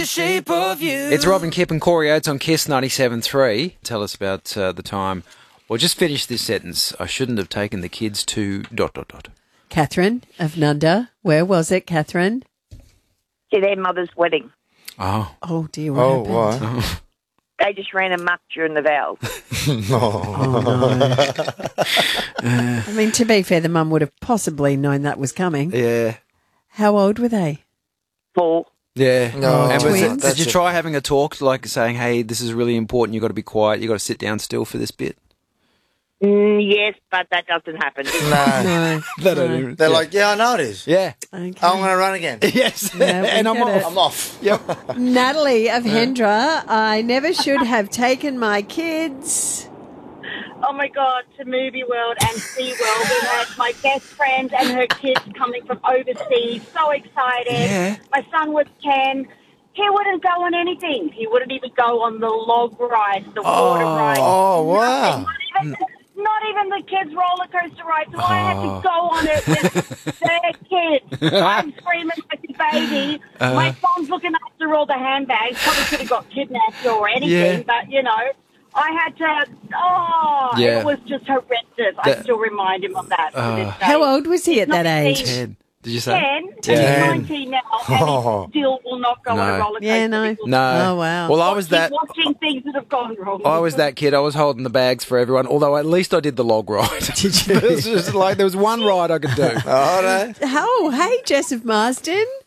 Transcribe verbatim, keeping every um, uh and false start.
the shape of you. It's Robin Kipp and Corey Oates on Kiss ninety-seven point three. Tell us about uh, the time. Well, just finish this sentence. I shouldn't have taken the kids to dot, dot, dot. Catherine of Nunda. Where was it, Catherine? To their mother's wedding. Oh. Oh, dear. What Oh, happened? why? They just ran amok during the vows. Oh, no. I mean, to be fair, the mum would have possibly known that was coming. Yeah. How old were they? Four. Yeah. No, and was it, twins. did you That's try having a talk, like saying, hey, this is really important, you've got to be quiet, you've got to sit down still for this bit? Mm, yes, but that doesn't happen. No. No. They no. even- They're yeah. like, yeah, I know it is. Yeah. Okay. I'm going to run again. Yes. Yeah, we and I'm get it. off. I'm off. Yep. Natalie of Hendra. I never should have taken my kids. Oh my God, to Movie World and SeaWorld. We had my best friend and her kids coming from overseas. So excited. Yeah. My son was ten. He wouldn't go on anything. He wouldn't even go on the log ride, the water ride. Oh, wow. Not even, not even the kids' roller coaster ride. So I had to go on it with their kids. I'm screaming like a baby. Uh-huh. My son's looking after all the handbags. Probably could have got kidnapped or anything, Yeah. but you know. I had to, oh, Yeah. it was just horrendous. I That- still remind him of that. to Uh, this day. How old was he at that Not age? eighteen. Ten. Did you say? ten, and Yeah. he's nineteen now, and Oh. he still will not go on No. a roller coaster. Yeah, no. because No. Oh, wow. Well, I was he's that. watching things that have gone wrong. I was that kid. I was holding the bags for everyone. Although at least I did the log ride. Did you? It was just like there was one ride I could do. Oh, no. Oh, hey, Jess of Marsden.